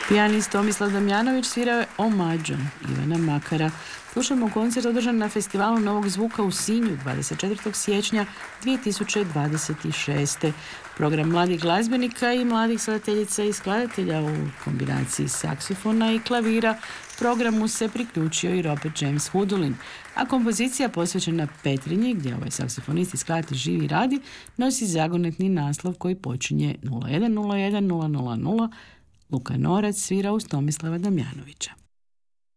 Pijanist Tomislav Damjanović svirao je Omađo Ivana Makara. Slušamo koncert održan na Festivalu Novog zvuka u Sinju 24. siječnja 2026. Program mladih glazbenika i mladih skladateljica i skladatelja u kombinaciji saksofona i klavira programu se priključio i Robert James Hudulin, a kompozicija posvećena Petrinji, gdje ovaj saksofonist i skladatelj živi i radi, nosi zagonetni naslov koji počinje 0101 000. Luka Norac svira uz Tomislava Damjanovića.